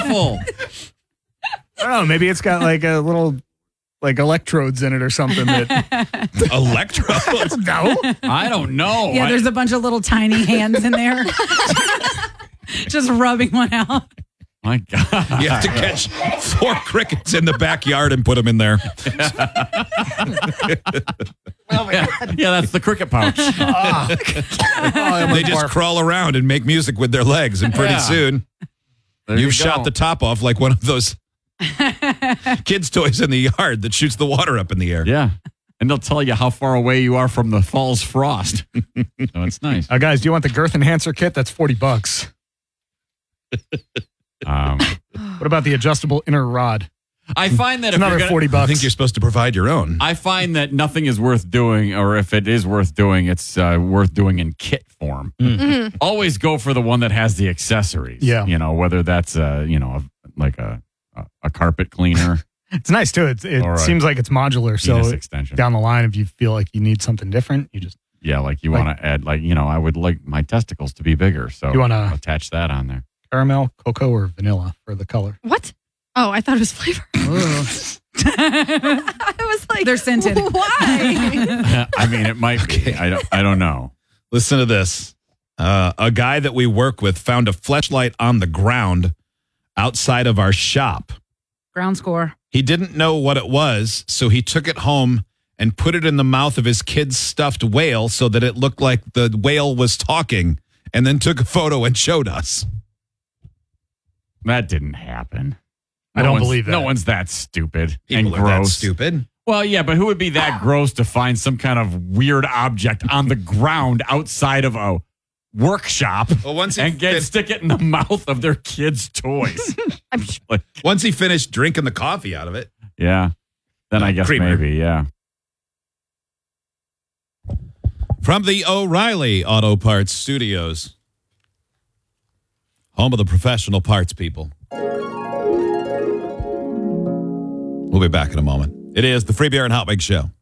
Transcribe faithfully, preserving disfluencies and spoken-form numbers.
awful. I don't know. Maybe it's got like a little, like electrodes in it or something. That Electrodes? No, I don't know. Yeah, I- there's a bunch of little tiny hands in there. Just rubbing one out. My God. You have to catch four crickets in the backyard and put them in there. yeah, yeah, that's the cricket pouch. They just crawl around and make music with their legs, and pretty Yeah. soon There you've you shot go. the top off like one of those kids' toys in the yard that shoots the water up in the air. Yeah. And they'll tell you how far away you are from the fall's frost. So it's nice. uh, guys, do you want the girth enhancer kit? That's forty bucks. Um, What about the adjustable inner rod? I find that It's if you're another gonna, forty I bucks. think you're supposed to provide your own. I find that nothing is worth doing, or if it is worth doing, it's uh, worth doing in kit form. Mhm. Always go for the one that has the accessories. Yeah. You know, whether that's, uh, you know, a, like a, a, a carpet cleaner, It's nice too. It, it All right. seems like it's modular. So penis extension. down the line, if you feel like you need something different, you just Yeah, like you Like- want to add, like, you know, I would like my testicles to be bigger. So You wanna- attach that on there. caramel, cocoa, or vanilla for the color. What? Oh, I thought it was flavor. I was like, They're scented. Why? I mean, it might be. I don't, I don't know. Listen to this. Uh, a guy that we work with found a fleshlight on the ground outside of our shop. Ground score. He didn't know what it was, so he took it home and put it in the mouth of his kid's stuffed whale so that it looked like the whale was talking, and then took a photo and showed us. That didn't happen. I don't one's- believe that. No one's that stupid People and are that gross. stupid. Well, yeah, but who would be that gross to find some kind of weird object on the ground outside of a workshop Well, once he and get fin- stick it in the mouth of their kids' toys? I'm sh- Like, once he finished drinking the coffee out of it. yeah. Then I guess Creamer. maybe, yeah. From the O'Reilly Auto Parts Studios, home of the professional parts people. We'll be back in a moment. It is the Free Beer and Hot Wings Show.